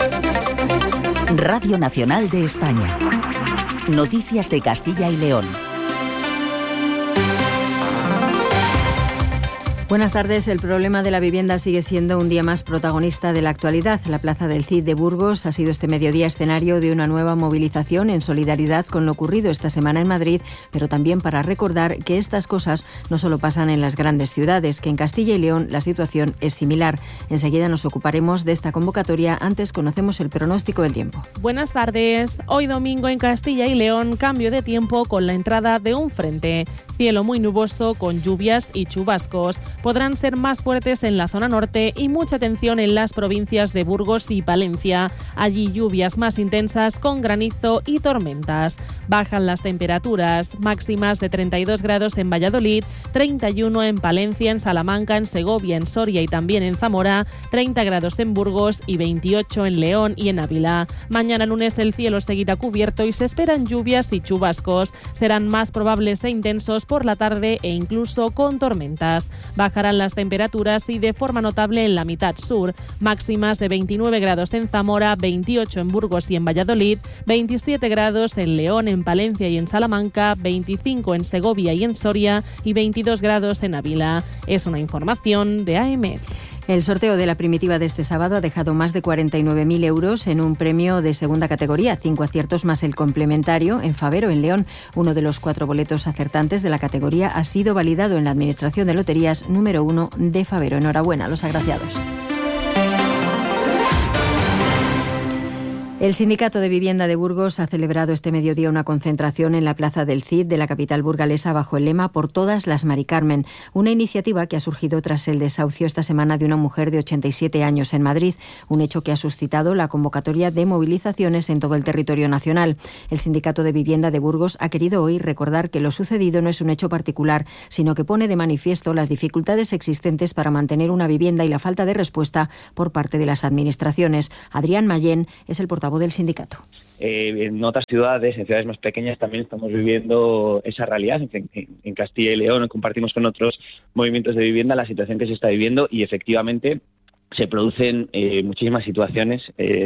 Radio Nacional de España. Noticias de Castilla y León. Buenas tardes. El problema de la vivienda sigue siendo un día más protagonista de la actualidad. La plaza del Cid de Burgos ha sido este mediodía escenario de una nueva movilización en solidaridad con lo ocurrido esta semana en Madrid, pero también para recordar que estas cosas no solo pasan en las grandes ciudades, que en Castilla y León la situación es similar. Enseguida nos ocuparemos de esta convocatoria. Antes conocemos el pronóstico del tiempo. Buenas tardes. Hoy domingo en Castilla y León, cambio de tiempo con la entrada de un frente. Cielo muy nuboso con lluvias y chubascos. Podrán ser más fuertes en la zona norte y mucha atención en las provincias de Burgos y Palencia. Allí lluvias más intensas con granizo y tormentas. Bajan las temperaturas, máximas de 32 grados en Valladolid, 31 en Palencia, en Salamanca, en Segovia, en Soria y también en Zamora, 30 grados en Burgos y 28 en León y en Ávila. Mañana lunes el cielo seguirá cubierto y se esperan lluvias y chubascos. Serán más probables e intensos por la tarde e incluso con tormentas. Bajarán las temperaturas y de forma notable en la mitad sur, máximas de 29 grados en Zamora, 28 en Burgos y en Valladolid, 27 grados en León, en Palencia y en Salamanca, 25 en Segovia y en Soria y 22 grados en Ávila. Es una información de AEMET. El sorteo de la primitiva de este sábado ha dejado más de 49.000 euros en un premio de segunda categoría, 5 aciertos más el complementario en Favero, en León. Uno de los 4 boletos acertantes de la categoría ha sido validado en la Administración de Loterías número 1 de Favero. Enhorabuena a los agraciados. El Sindicato de Vivienda de Burgos ha celebrado este mediodía una concentración en la Plaza del Cid de la capital burgalesa bajo el lema Por todas las Mari Carmen, una iniciativa que ha surgido tras el desahucio esta semana de una mujer de 87 años en Madrid, un hecho que ha suscitado la convocatoria de movilizaciones en todo el territorio nacional. El Sindicato de Vivienda de Burgos ha querido hoy recordar que lo sucedido no es un hecho particular, sino que pone de manifiesto las dificultades existentes para mantener una vivienda y la falta de respuesta por parte de las administraciones. Adrián Mayén es el portavoz del sindicato. En otras ciudades, en ciudades más pequeñas, también estamos viviendo esa realidad. En Castilla y León compartimos con otros movimientos de vivienda la situación que se está viviendo y efectivamente se producen muchísimas situaciones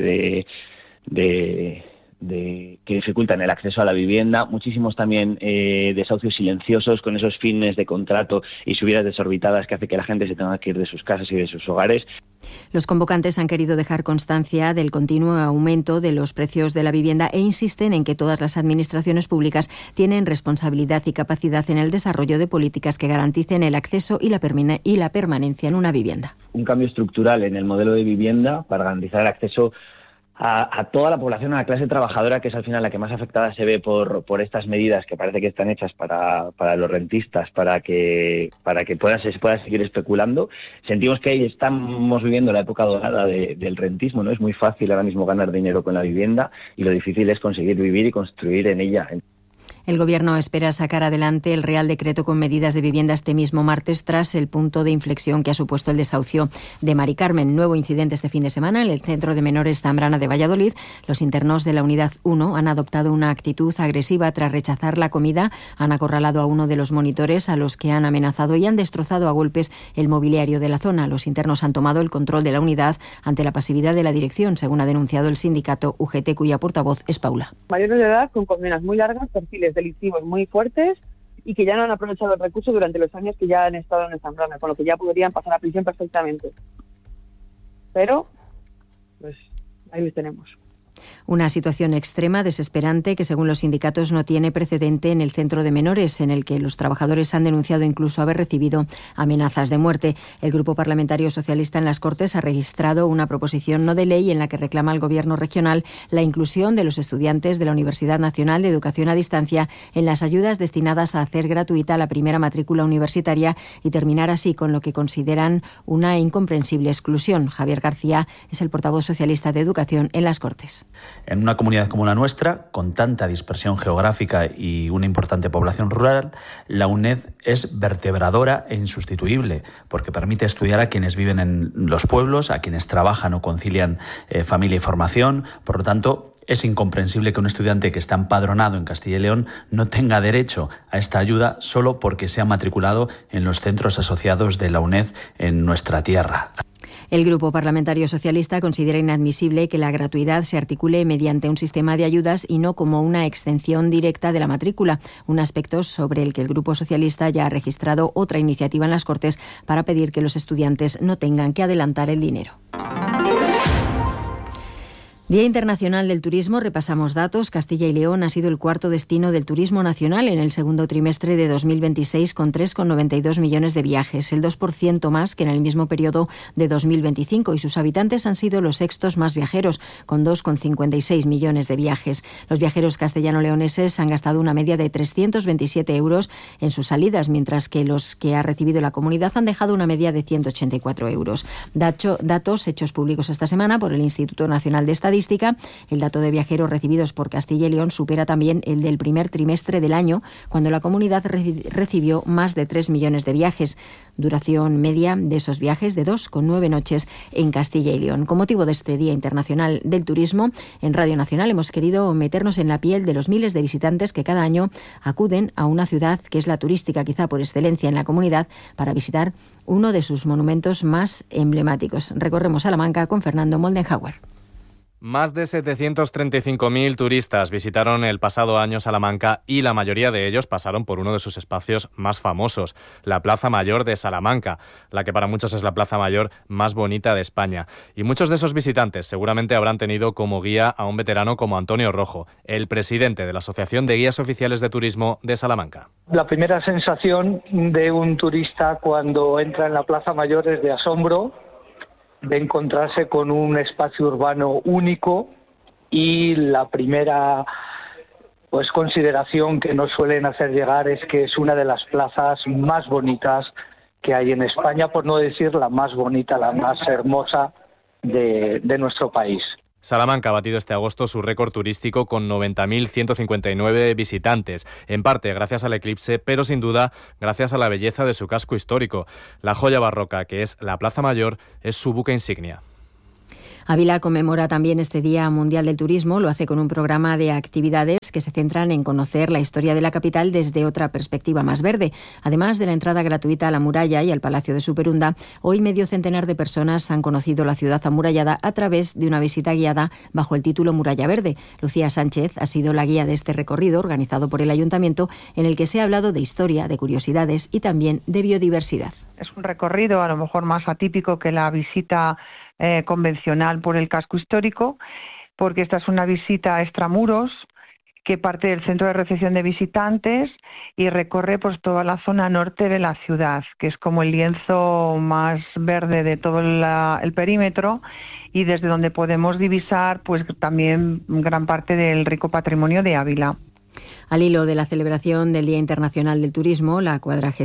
que dificultan el acceso a la vivienda, muchísimos también desahucios silenciosos con esos fines de contrato y subidas desorbitadas que hace que la gente se tenga que ir de sus casas y de sus hogares. Los convocantes han querido dejar constancia del continuo aumento de los precios de la vivienda e insisten en que todas las administraciones públicas tienen responsabilidad y capacidad en el desarrollo de políticas que garanticen el acceso y la permanencia en una vivienda. Un cambio estructural en el modelo de vivienda para garantizar el acceso a toda la población, a la clase trabajadora, que es al final la que más afectada se ve por estas medidas que parece que están hechas para los rentistas, para que se pueda seguir especulando. Sentimos que ahí estamos viviendo la época dorada del rentismo, ¿no? Es muy fácil ahora mismo ganar dinero con la vivienda y lo difícil es conseguir vivir y construir en ella. El Gobierno espera sacar adelante el Real Decreto con medidas de vivienda este mismo martes tras el punto de inflexión que ha supuesto el desahucio de Mari Carmen. Nuevo incidente este fin de semana en el Centro de Menores Zambrana de Valladolid. Los internos de la Unidad 1 han adoptado una actitud agresiva tras rechazar la comida. Han acorralado a uno de los monitores a los que han amenazado y han destrozado a golpes el mobiliario de la zona. Los internos han tomado el control de la unidad ante la pasividad de la dirección, según ha denunciado el sindicato UGT, cuya portavoz es Paula. Mayores de edad con condenas muy largas, perfiles delictivos muy fuertes y que ya no han aprovechado el recurso durante los años que ya han estado en el Zambrana, con lo que ya podrían pasar a prisión perfectamente. Pero, pues, ahí les tenemos. Una situación extrema, desesperante, que según los sindicatos no tiene precedente en el centro de menores, en el que los trabajadores han denunciado incluso haber recibido amenazas de muerte. El Grupo Parlamentario Socialista en las Cortes ha registrado una proposición no de ley en la que reclama al Gobierno regional la inclusión de los estudiantes de la Universidad Nacional de Educación a Distancia en las ayudas destinadas a hacer gratuita la primera matrícula universitaria y terminar así con lo que consideran una incomprensible exclusión. Javier García es el portavoz socialista de Educación en las Cortes. En una comunidad como la nuestra, con tanta dispersión geográfica y una importante población rural, la UNED es vertebradora e insustituible, porque permite estudiar a quienes viven en los pueblos, a quienes trabajan o concilian familia y formación. Por lo tanto, es incomprensible que un estudiante que está empadronado en Castilla y León no tenga derecho a esta ayuda solo porque se ha matriculado en los centros asociados de la UNED en nuestra tierra. El Grupo Parlamentario Socialista considera inadmisible que la gratuidad se articule mediante un sistema de ayudas y no como una exención directa de la matrícula, un aspecto sobre el que el Grupo Socialista ya ha registrado otra iniciativa en las Cortes para pedir que los estudiantes no tengan que adelantar el dinero. Día Internacional del Turismo, repasamos datos. Castilla y León ha sido el cuarto destino del turismo nacional en el segundo trimestre de 2026 con 3,92 millones de viajes, el 2% más que en el mismo periodo de 2025 y sus habitantes han sido los sextos más viajeros con 2,56 millones de viajes. Los viajeros castellano-leoneses han gastado una media de 327 euros en sus salidas, mientras que los que ha recibido la comunidad han dejado una media de 184 euros. Datos hechos públicos esta semana por el Instituto Nacional de Estadística. El dato de viajeros recibidos por Castilla y León supera también el del primer trimestre del año, cuando la comunidad recibió más de 3 millones de viajes. Duración media de esos viajes de 2,9 noches en Castilla y León. Con motivo de este Día Internacional del Turismo, en Radio Nacional hemos querido meternos en la piel de los miles de visitantes que cada año acuden a una ciudad que es la turística quizá por excelencia en la comunidad para visitar uno de sus monumentos más emblemáticos. Recorremos Salamanca con Fernando Moldenhauer. Más de 735.000 turistas visitaron el pasado año Salamanca y la mayoría de ellos pasaron por uno de sus espacios más famosos, la Plaza Mayor de Salamanca, la que para muchos es la plaza mayor más bonita de España. Y muchos de esos visitantes seguramente habrán tenido como guía a un veterano como Antonio Rojo, el presidente de la Asociación de Guías Oficiales de Turismo de Salamanca. La primera sensación de un turista cuando entra en la Plaza Mayor es de asombro, de encontrarse con un espacio urbano único, y la primera consideración que nos suelen hacer llegar es que es una de las plazas más bonitas que hay en España, por no decir la más bonita, la más hermosa de nuestro país. Salamanca ha batido este agosto su récord turístico con 90.159 visitantes, en parte gracias al eclipse, pero sin duda gracias a la belleza de su casco histórico. La joya barroca que es la Plaza Mayor es su buque insignia. Ávila conmemora también este Día Mundial del Turismo, lo hace con un programa de actividades que se centran en conocer la historia de la capital desde otra perspectiva más verde. Además de la entrada gratuita a la muralla y al Palacio de Superunda, hoy medio centenar de personas han conocido la ciudad amurallada a través de una visita guiada bajo el título Muralla Verde. Lucía Sánchez ha sido la guía de este recorrido organizado por el Ayuntamiento, en el que se ha hablado de historia, de curiosidades y también de biodiversidad. Es un recorrido a lo mejor más atípico que la visita convencional por el casco histórico, porque esta es una visita extramuros que parte del centro de recepción de visitantes y recorre pues toda la zona norte de la ciudad, que es como el lienzo más verde de todo el perímetro, y desde donde podemos divisar pues también gran parte del rico patrimonio de Ávila. Al hilo de la celebración del Día Internacional del Turismo, la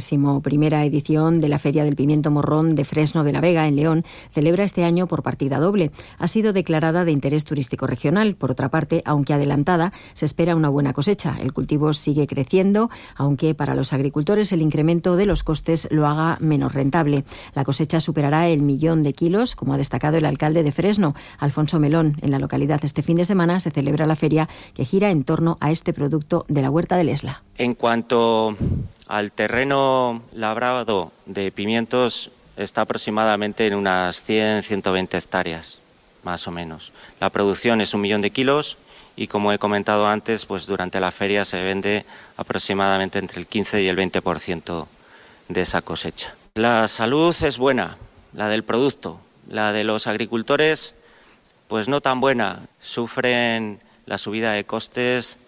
41ª edición de la Feria del Pimiento Morrón de Fresno de la Vega, en León, celebra este año por partida doble. Ha sido declarada de interés turístico regional. Por otra parte, aunque adelantada, se espera una buena cosecha. El cultivo sigue creciendo, aunque para los agricultores el incremento de los costes lo haga menos rentable. La cosecha superará el 1.000.000 de kilos, como ha destacado el alcalde de Fresno, Alfonso Melón. En la localidad este fin de semana se celebra la feria, que gira en torno a este producto de la huerta del Esla. En cuanto al terreno labrado de pimientos, está aproximadamente en unas 100-120 hectáreas, más o menos. La producción es 1.000.000 de kilos y, como he comentado antes, pues durante la feria se vende aproximadamente entre el 15 y el 20% de esa cosecha. La salud es buena, la del producto. La de los agricultores, pues no tan buena. Sufren la subida de costes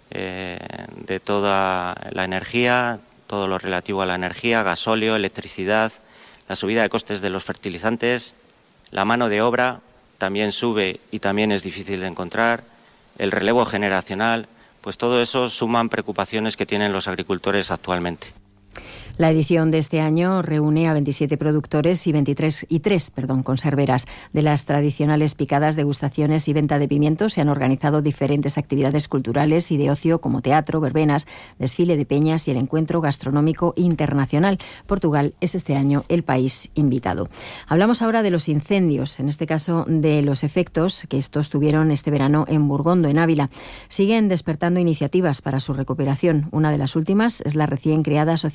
de toda la energía, todo lo relativo a la energía, gasóleo, electricidad, la subida de costes de los fertilizantes, la mano de obra también sube y también es difícil de encontrar, el relevo generacional, pues todo eso suman preocupaciones que tienen los agricultores actualmente. La edición de este año reúne a 27 productores y 3 conserveras. De las tradicionales picadas, degustaciones y venta de pimientos se han organizado diferentes actividades culturales y de ocio como teatro, verbenas, desfile de peñas y el encuentro gastronómico internacional. Portugal es este año el país invitado. Hablamos ahora de los incendios, en este caso de los efectos que estos tuvieron este verano en Burgondo, en Ávila. Siguen despertando iniciativas para su recuperación. Una de las últimas es la recién creada asociación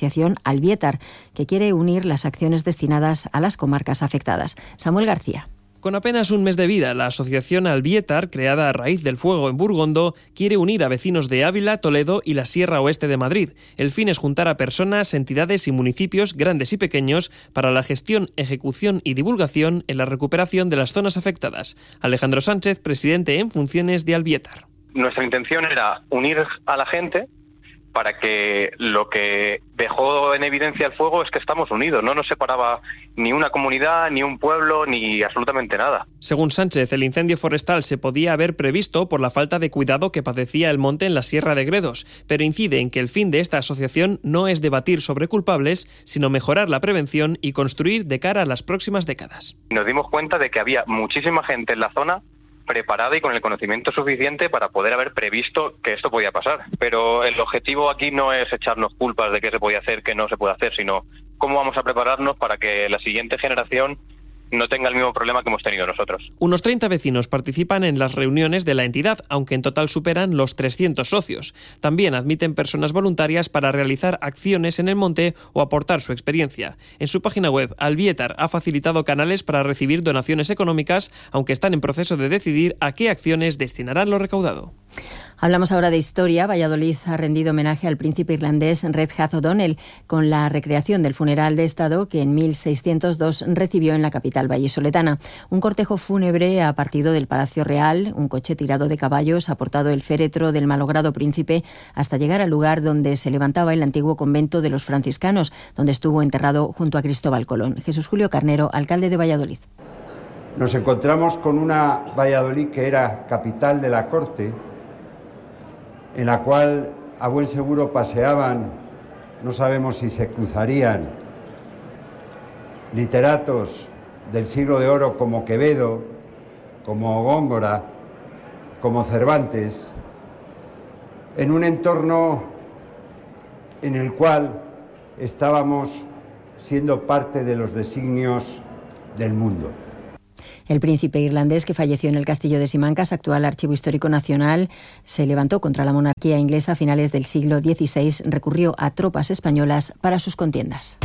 Albiétar, que quiere unir las acciones destinadas a las comarcas afectadas. Samuel García. Con apenas un mes de vida, la asociación Albiétar, creada a raíz del fuego en Burgondo, quiere unir a vecinos de Ávila, Toledo y la Sierra Oeste de Madrid. El fin es juntar a personas, entidades y municipios, grandes y pequeños, para la gestión, ejecución y divulgación en la recuperación de las zonas afectadas. Alejandro Sánchez, presidente en funciones de Albiétar. Nuestra intención era unir a la gente para que lo que dejó en evidencia el fuego es que estamos unidos, no nos separaba ni una comunidad, ni un pueblo, ni absolutamente nada. Según Sánchez, el incendio forestal se podía haber previsto por la falta de cuidado que padecía el monte en la Sierra de Gredos, pero incide en que el fin de esta asociación no es debatir sobre culpables, sino mejorar la prevención y construir de cara a las próximas décadas. Nos dimos cuenta de que había muchísima gente en la zona preparada y con el conocimiento suficiente para poder haber previsto que esto podía pasar. Pero el objetivo aquí no es echarnos culpas de qué se podía hacer, qué no se puede hacer, sino cómo vamos a prepararnos para que la siguiente generación no tenga el mismo problema que hemos tenido nosotros. Unos 30 vecinos participan en las reuniones de la entidad, aunque en total superan los 300 socios. También admiten personas voluntarias para realizar acciones en el monte o aportar su experiencia. En su página web, Albiétar ha facilitado canales para recibir donaciones económicas, aunque están en proceso de decidir a qué acciones destinarán lo recaudado. Hablamos ahora de historia. Valladolid ha rendido homenaje al príncipe irlandés Redhead O'Donnell con la recreación del funeral de Estado que en 1602 recibió en la capital vallisoletana. Un cortejo fúnebre ha partido del Palacio Real, un coche tirado de caballos ha portado el féretro del malogrado príncipe hasta llegar al lugar donde se levantaba el antiguo convento de los franciscanos, donde estuvo enterrado junto a Cristóbal Colón. Jesús Julio Carnero, alcalde de Valladolid. Nos encontramos con una Valladolid que era capital de la corte, en la cual a buen seguro paseaban, no sabemos si se cruzarían, literatos del siglo de oro como Quevedo, como Góngora, como Cervantes, en un entorno en el cual estábamos siendo parte de los designios del mundo. El príncipe irlandés, que falleció en el castillo de Simancas, actual Archivo Histórico Nacional, se levantó contra la monarquía inglesa a finales del siglo XVI, recurrió a tropas españolas para sus contiendas.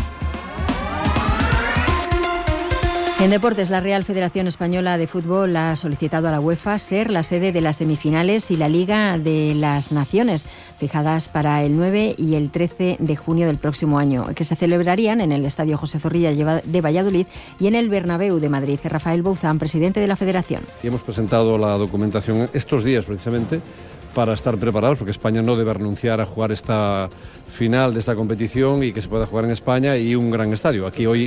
En deportes, la Real Federación Española de Fútbol ha solicitado a la UEFA ser la sede de las semifinales y la Liga de las Naciones, fijadas para el 9 y el 13 de junio del próximo año, que se celebrarían en el Estadio José Zorrilla de Valladolid y en el Bernabéu de Madrid. Rafael Bouzán, presidente de la Federación. Y hemos presentado la documentación estos días precisamente para estar preparados, porque España no debe renunciar a jugar esta final de esta competición y que se pueda jugar en España y un gran estadio. Aquí hoy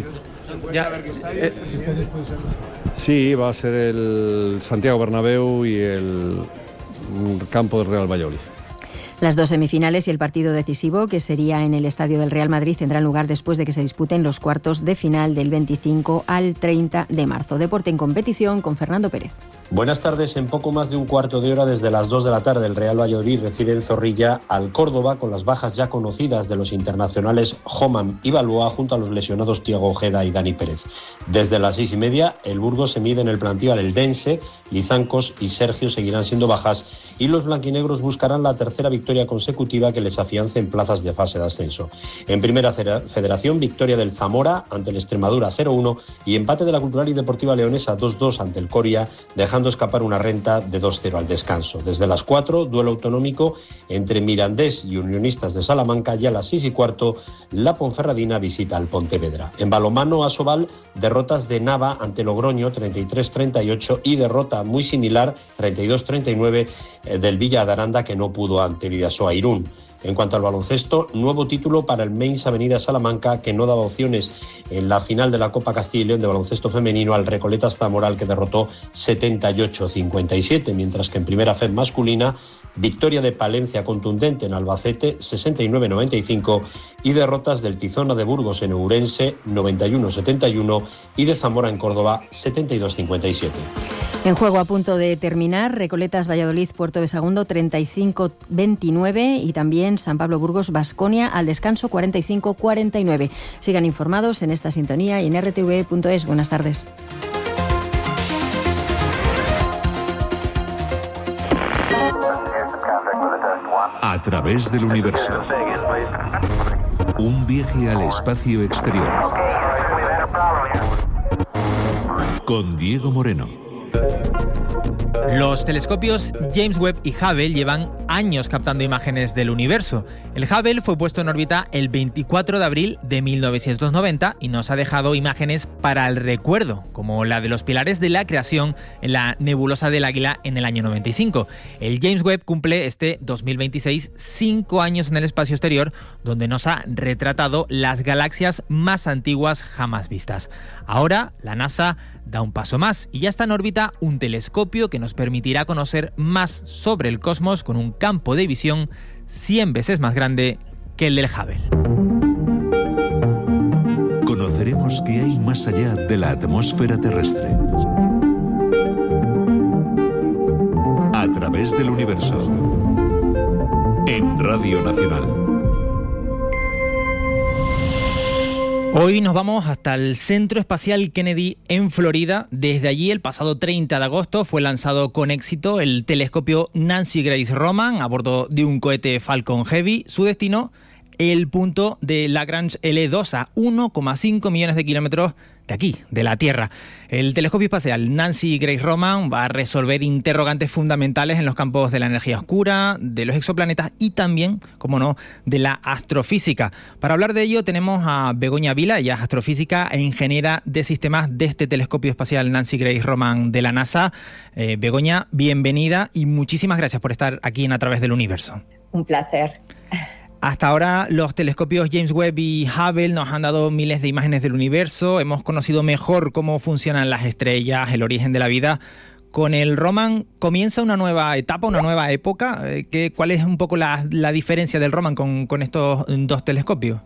sí, va a ser el Santiago Bernabéu y el campo del Real Valladolid. Las dos semifinales y el partido decisivo, que sería en el Estadio del Real Madrid, tendrán lugar después de que se disputen los cuartos de final del 25 al 30 de marzo. Deporte en competición con Fernando Pérez. Buenas tardes. En poco más de un cuarto de hora, desde las 2 de la tarde, el Real Valladolid recibe en Zorrilla al Córdoba, con las bajas ya conocidas de los internacionales Homan y Balboa, junto a los lesionados Thiago Ojeda y Dani Pérez. Desde las 6:30, el Burgos se mide en el plantío al Eldense. Lizancos y Sergio seguirán siendo bajas y los blanquinegros buscarán la tercera victoria consecutiva que les afiance en plazas de fase de ascenso. En Primera Federación, victoria del Zamora ante el Extremadura 0-1 y empate de la Cultural y Deportiva Leonesa 2-2 ante el Coria, dejando escapar una renta de 2-0 al descanso. Desde las 4, duelo autonómico entre Mirandés y Unionistas de Salamanca, y a las 6:15, la Ponferradina visita al Pontevedra. En balonmano, Asobal, derrotas de Nava ante Logroño 33-38 y derrota muy similar 32-39 del Villa de Aranda, que no pudo ante Vidasoa Irún. En cuanto al baloncesto, nuevo título para el Mainz Avenida Salamanca, que no daba opciones en la final de la Copa Castilla y León de baloncesto femenino al Recoletas Zamoral, que derrotó 78-57, mientras que en Primera Fed masculina, victoria de Palencia contundente en Albacete 69-95 y derrotas del Tizona de Burgos en Ourense 91-71 y de Zamora en Córdoba 72-57. En juego, a punto de terminar, Recoletas Valladolid Puerto de Sagunto 35-29 y también San Pablo Burgos Baskonia al descanso 45-49. Sigan informados en esta sintonía y en rtv.es. Buenas tardes. A través del universo. Un viaje al espacio exterior. Con Diego Moreno. Los telescopios James Webb y Hubble llevan años captando imágenes del universo. El Hubble fue puesto en órbita el 24 de abril de 1990 y nos ha dejado imágenes para el recuerdo, como la de los pilares de la creación en la nebulosa del Águila en el año 95. El James Webb cumple este 2026 5 años en el espacio exterior, donde nos ha retratado las galaxias más antiguas jamás vistas. Ahora la NASA da un paso más y ya está en órbita un telescopio que nos permitirá conocer más sobre el cosmos con un campo de visión 100 veces más grande que el del Hubble. Conoceremos qué hay más allá de la atmósfera terrestre. A través del universo. En Radio Nacional. Hoy nos vamos hasta el Centro Espacial Kennedy en Florida. Desde allí, el pasado 30 de agosto, fue lanzado con éxito el telescopio Nancy Grace Roman a bordo de un cohete Falcon Heavy. Su destino, el punto de Lagrange L2 a 1,5 millones de kilómetros de aquí, de la Tierra. El telescopio espacial Nancy Grace Roman va a resolver interrogantes fundamentales en los campos de la energía oscura, de los exoplanetas y también, como no, de la astrofísica. Para hablar de ello tenemos a Begoña Vila, ella es astrofísica e ingeniera de sistemas de este telescopio espacial Nancy Grace Roman de la NASA. Begoña, bienvenida y muchísimas gracias por estar aquí en A Través del Universo. Un placer. Hasta ahora los telescopios James Webb y Hubble nos han dado miles de imágenes del universo, hemos conocido mejor cómo funcionan las estrellas, el origen de la vida. Con el Roman comienza una nueva etapa, una nueva época. ¿Cuál es un poco la diferencia del Roman con estos dos telescopios?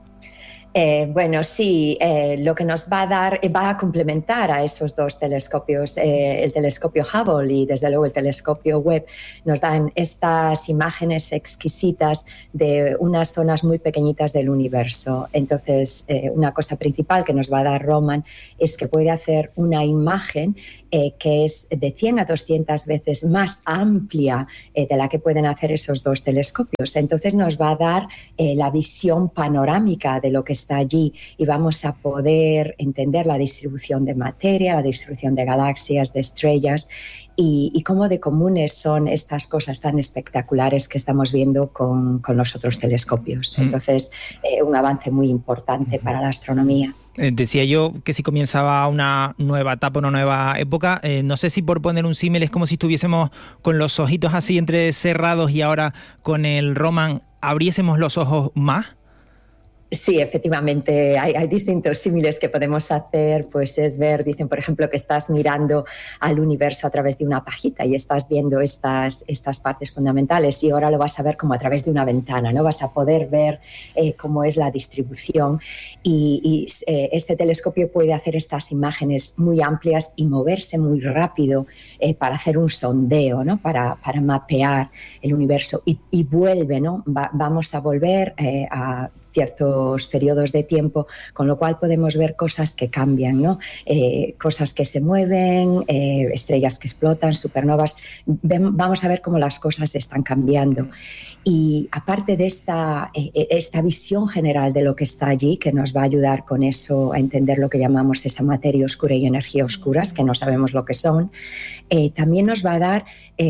Bueno, sí, lo que nos va a dar, va a complementar a esos dos telescopios, el telescopio Hubble y desde luego el telescopio Webb, nos dan estas imágenes exquisitas de unas zonas muy pequeñitas del universo. Entonces, una cosa principal que nos va a dar Roman es que puede hacer una imagen que es de 100 a 200 veces más amplia de la que pueden hacer esos dos telescopios. Entonces nos va a dar la visión panorámica de lo que está allí y vamos a poder entender la distribución de materia, la distribución de galaxias, de estrellas y cómo de comunes son estas cosas tan espectaculares que estamos viendo con los otros telescopios. Entonces, un avance muy importante para la astronomía. Decía yo que si comenzaba una nueva etapa, una nueva época, no sé si por poner un símil es como si estuviésemos con los ojitos así entrecerrados y ahora con el Roman abriésemos los ojos más. Sí, efectivamente, hay distintos símiles que podemos hacer, pues es ver, dicen por ejemplo que estás mirando al universo a través de una pajita y estás viendo estas partes fundamentales y ahora lo vas a ver como a través de una ventana, ¿no? Vas a poder ver cómo es la distribución y este telescopio puede hacer estas imágenes muy amplias y moverse muy rápido para hacer un sondeo, ¿no? Para mapear el universo y vuelve, ¿no? Vamos a volver a ciertos periodos de tiempo, con lo cual podemos ver cosas que cambian, ¿no? Cosas que se mueven, estrellas que explotan, supernovas. Vamos a ver cómo las cosas están cambiando. Y aparte de esta visión general de lo que está allí, que nos va a ayudar con eso a entender lo que llamamos esa materia oscura y energía oscuras, que no sabemos lo que son, también nos va a dar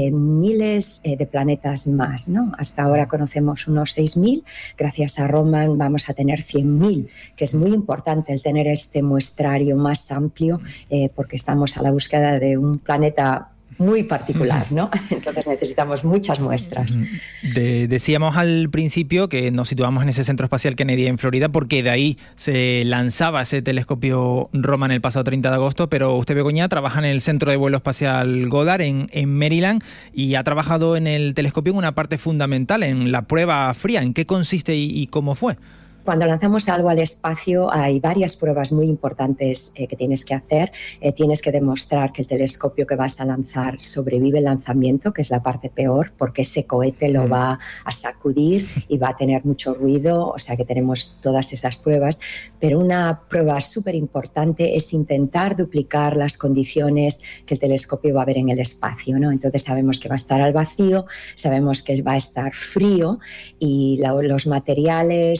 miles de planetas más, ¿no? Hasta ahora conocemos unos 6.000, gracias a Roman vamos a tener 100.000, que es muy importante el tener este muestrario más amplio porque estamos a la búsqueda de un planeta muy particular, ¿no? Entonces necesitamos muchas muestras. Decíamos al principio que nos situamos en ese Centro Espacial Kennedy en Florida porque de ahí se lanzaba ese telescopio Roman el pasado 30 de agosto, pero usted, Begoña, trabaja en el Centro de Vuelo Espacial Goddard en Maryland y ha trabajado en el telescopio en una parte fundamental, en la prueba fría. ¿En qué consiste y cómo fue? Cuando lanzamos algo al espacio hay varias pruebas muy importantes que tienes que hacer. Tienes que demostrar que el telescopio que vas a lanzar sobrevive el lanzamiento, que es la parte peor, porque ese cohete lo va a sacudir y va a tener mucho ruido, o sea que tenemos todas esas pruebas. Pero una prueba súper importante es intentar duplicar las condiciones que el telescopio va a ver en el espacio, ¿no? Entonces sabemos que va a estar al vacío, sabemos que va a estar frío y los materiales, el aliento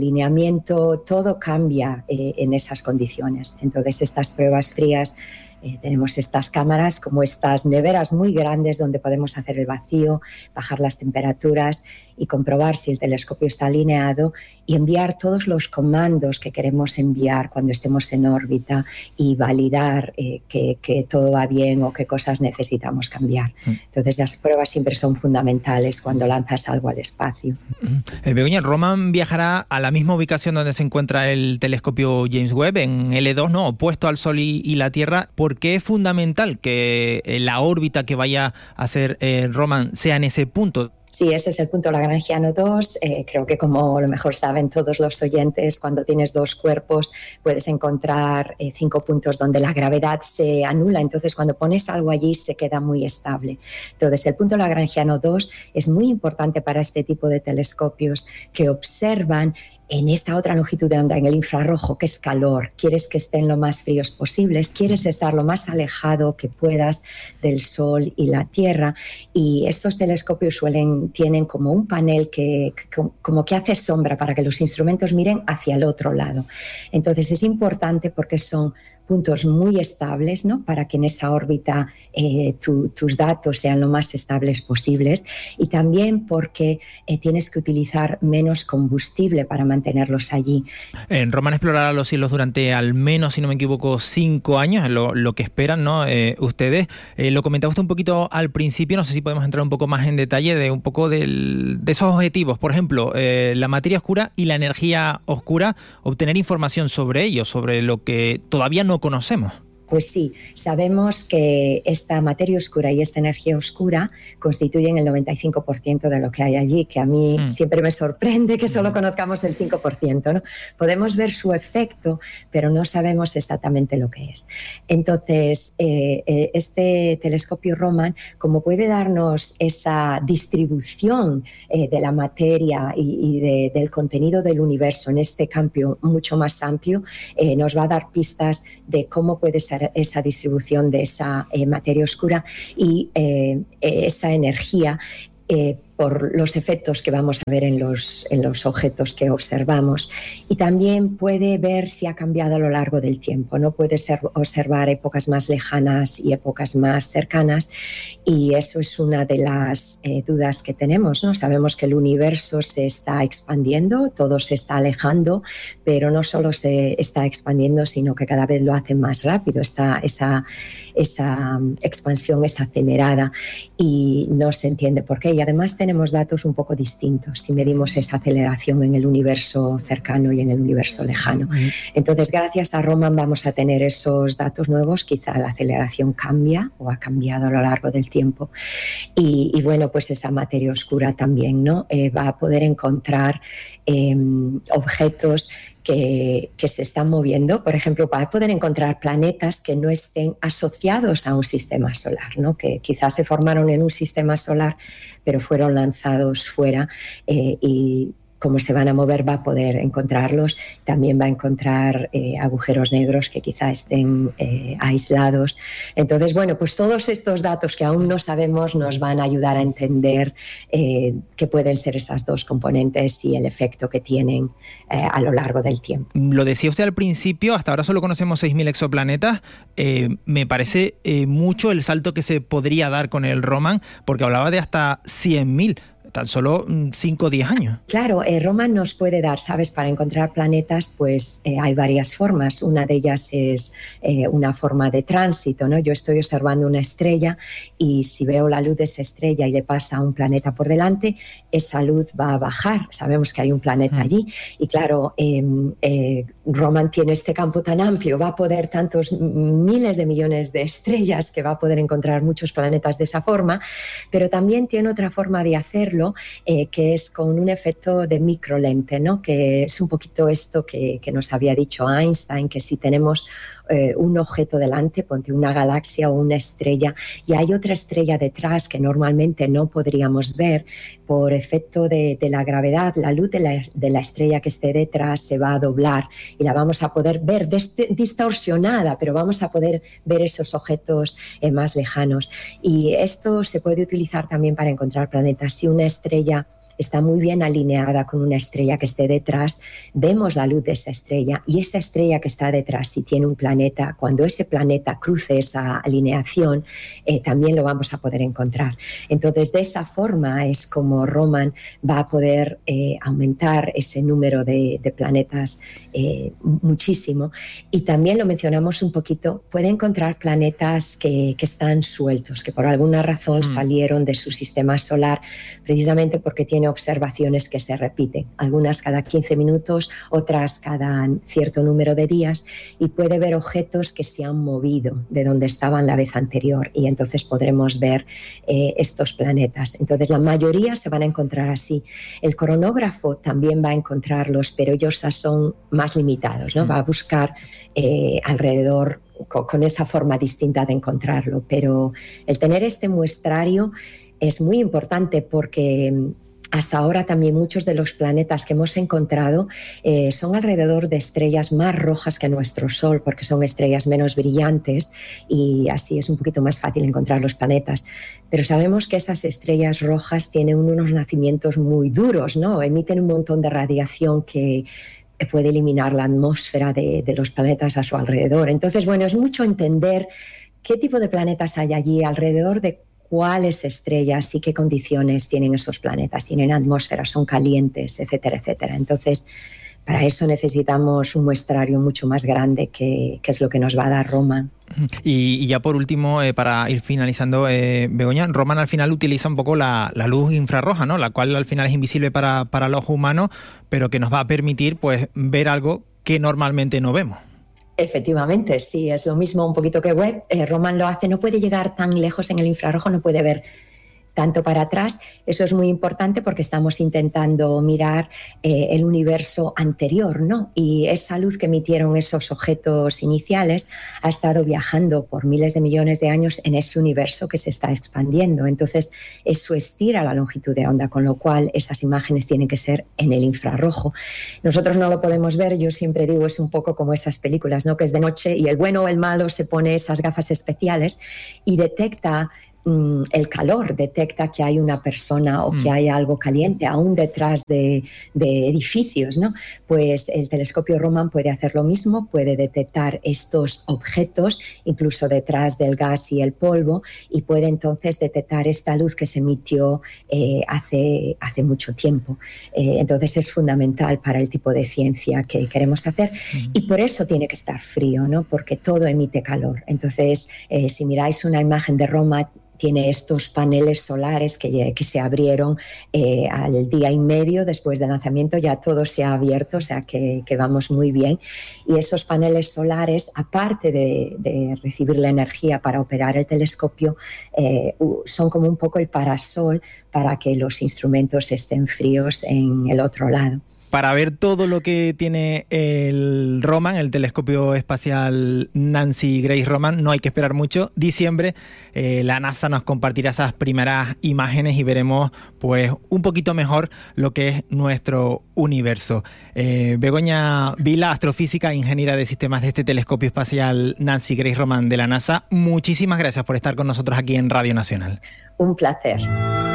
alineamiento, todo cambia en esas condiciones. Entonces, estas pruebas frías, tenemos estas cámaras como estas neveras muy grandes donde podemos hacer el vacío, bajar las temperaturas y comprobar si el telescopio está alineado y enviar todos los comandos que queremos enviar cuando estemos en órbita y validar que todo va bien o qué cosas necesitamos cambiar. Entonces las pruebas siempre son fundamentales cuando lanzas algo al espacio. Begoña, Roman viajará a la misma ubicación donde se encuentra el telescopio James Webb, en L2, ¿no? Opuesto al Sol y la Tierra. ¿Por qué es fundamental que la órbita que vaya a hacer Roman sea en ese punto? Sí, ese es el punto Lagrangiano 2. Creo que, como a lo mejor saben todos los oyentes, cuando tienes dos cuerpos puedes encontrar 5 puntos donde la gravedad se anula. Entonces, cuando pones algo allí se queda muy estable. Entonces, el punto Lagrangiano 2 es muy importante para este tipo de telescopios que observan en esta otra longitud de onda, en el infrarrojo, que es calor. Quieres que estén lo más fríos posibles, quieres estar lo más alejado que puedas del Sol y la Tierra. Y estos telescopios tienen como un panel como que hace sombra para que los instrumentos miren hacia el otro lado. Entonces es importante porque son puntos muy estables, ¿no? Para que en esa órbita tus datos sean lo más estables posibles, y también porque tienes que utilizar menos combustible para mantenerlos allí. Roman explorará los cielos durante al menos, si no me equivoco, 5 años, lo que esperan, ¿no? Ustedes. Lo comentaba usted un poquito al principio, no sé si podemos entrar un poco más en detalle de un poco de esos objetivos. Por ejemplo, la materia oscura y la energía oscura, obtener información sobre ello, sobre lo que todavía no conocemos. Pues sí, sabemos que esta materia oscura y esta energía oscura constituyen el 95% de lo que hay allí, que a mí siempre me sorprende que solo conozcamos el 5%, ¿no? Podemos ver su efecto, pero no sabemos exactamente lo que es. Entonces, este telescopio Roman, como puede darnos esa distribución de la materia y del contenido del universo en este campo mucho más amplio, nos va a dar pistas de cómo puede ser esa distribución de esa materia oscura y esa energía por los efectos que vamos a ver en los objetos que observamos. Y también puede ver si ha cambiado a lo largo del tiempo, ¿no? Puede observar épocas más lejanas y épocas más cercanas, y eso es una de las dudas que tenemos, ¿no? Sabemos que el universo se está expandiendo, todo se está alejando, pero no solo se está expandiendo, sino que cada vez lo hace más rápido. Esa expansión es acelerada y no se entiende por qué. Y además tenemos datos un poco distintos si medimos esa aceleración en el universo cercano y en el universo lejano. Entonces, gracias a Roman vamos a tener esos datos nuevos. Quizá la aceleración cambia o ha cambiado a lo largo del tiempo. Y bueno, pues esa materia oscura también, ¿no? Va a poder encontrar objetos que se están moviendo. Por ejemplo, va a poder encontrar planetas que no estén asociados a un sistema solar, ¿no? Que quizás se formaron en un sistema solar, pero fueron lanzados fuera, y como se van a mover va a poder encontrarlos. También va a encontrar agujeros negros que quizá estén aislados. Entonces, bueno, pues todos estos datos que aún no sabemos nos van a ayudar a entender qué pueden ser esas dos componentes y el efecto que tienen a lo largo del tiempo. Lo decía usted al principio, hasta ahora solo conocemos 6.000 exoplanetas. Me parece mucho el salto que se podría dar con el Roman, porque hablaba de hasta 100.000. Tan solo 5 o 10 años. Claro, Roman nos puede dar, ¿sabes? Para encontrar planetas, pues hay varias formas. Una de ellas es una forma de tránsito, ¿no? Yo estoy observando una estrella y si veo la luz de esa estrella y le pasa un planeta por delante, esa luz va a bajar. Sabemos que hay un planeta allí. Y claro, Roman tiene este campo tan amplio, va a poder tantos miles de millones de estrellas que va a poder encontrar muchos planetas de esa forma, pero también tiene otra forma de hacerlo, que es con un efecto de microlente, ¿no? Que es un poquito esto que nos había dicho Einstein, que si tenemos un objeto delante, ponte una galaxia o una estrella, y hay otra estrella detrás que normalmente no podríamos ver por efecto de la gravedad, la luz de la estrella que esté detrás se va a doblar y la vamos a poder ver distorsionada, pero vamos a poder ver esos objetos más lejanos. Y esto se puede utilizar también para encontrar planetas. Si una estrella está muy bien alineada con una estrella que esté detrás, vemos la luz de esa estrella, y esa estrella que está detrás, si tiene un planeta, cuando ese planeta cruce esa alineación, también lo vamos a poder encontrar. Entonces, de esa forma es como Roman va a poder aumentar ese número de planetas muchísimo. Y también lo mencionamos un poquito, puede encontrar planetas que están sueltos, que por alguna razón salieron de su sistema solar, precisamente porque tiene observaciones que se repiten, algunas cada 15 minutos, otras cada cierto número de días, y puede ver objetos que se han movido de donde estaban la vez anterior, y entonces podremos ver estos planetas. Entonces la mayoría se van a encontrar así. El cronógrafo también va a encontrarlos, pero ellos son más limitados, ¿no? Va a buscar alrededor con esa forma distinta de encontrarlo, pero el tener este muestrario es muy importante porque hasta ahora también muchos de los planetas que hemos encontrado son alrededor de estrellas más rojas que nuestro Sol, porque son estrellas menos brillantes y así es un poquito más fácil encontrar los planetas. Pero sabemos que esas estrellas rojas tienen unos nacimientos muy duros, ¿no? Emiten un montón de radiación que puede eliminar la atmósfera de los planetas a su alrededor. Entonces, bueno, es mucho entender qué tipo de planetas hay allí, alrededor de cuáles estrellas y qué condiciones tienen esos planetas. Tienen atmósfera, son calientes, etcétera, etcétera. Entonces, para eso necesitamos un muestrario mucho más grande que es lo que nos va a dar Roman. Y ya por último, para ir finalizando, Begoña, Roman al final utiliza un poco la luz infrarroja, ¿no? La cual al final es invisible para el ojo humano, pero que nos va a permitir pues ver algo que normalmente no vemos. Efectivamente, sí, es lo mismo un poquito que Webb. Roman lo hace, no puede llegar tan lejos en el infrarrojo, no puede ver tanto para atrás. Eso es muy importante porque estamos intentando mirar el universo anterior, ¿no? Y esa luz que emitieron esos objetos iniciales ha estado viajando por miles de millones de años en ese universo que se está expandiendo. Entonces, eso estira la longitud de onda, con lo cual esas imágenes tienen que ser en el infrarrojo. Nosotros no lo podemos ver, yo siempre digo, es un poco como esas películas, ¿no? Que es de noche y el bueno o el malo se pone esas gafas especiales y detecta el calor, detecta que hay una persona o que hay algo caliente aún detrás de edificios, ¿no? Pues el telescopio Roman puede hacer lo mismo, puede detectar estos objetos incluso detrás del gas y el polvo, y puede entonces detectar esta luz que se emitió hace mucho tiempo. Entonces es fundamental para el tipo de ciencia que queremos hacer, y por eso tiene que estar frío, ¿no? Porque todo emite calor. Entonces, si miráis una imagen de Roman, tiene estos paneles solares que se abrieron al día y medio después del lanzamiento, ya todo se ha abierto, o sea que vamos muy bien. Y esos paneles solares, aparte de recibir la energía para operar el telescopio, son como un poco el parasol para que los instrumentos estén fríos en el otro lado. Para ver todo lo que tiene el Roman, el telescopio espacial Nancy Grace Roman, no hay que esperar mucho. Diciembre, la NASA nos compartirá esas primeras imágenes y veremos pues un poquito mejor lo que es nuestro universo. Begoña Vila, astrofísica e ingeniera de sistemas de este telescopio espacial Nancy Grace Roman de la NASA, muchísimas gracias por estar con nosotros aquí en Radio Nacional. Un placer.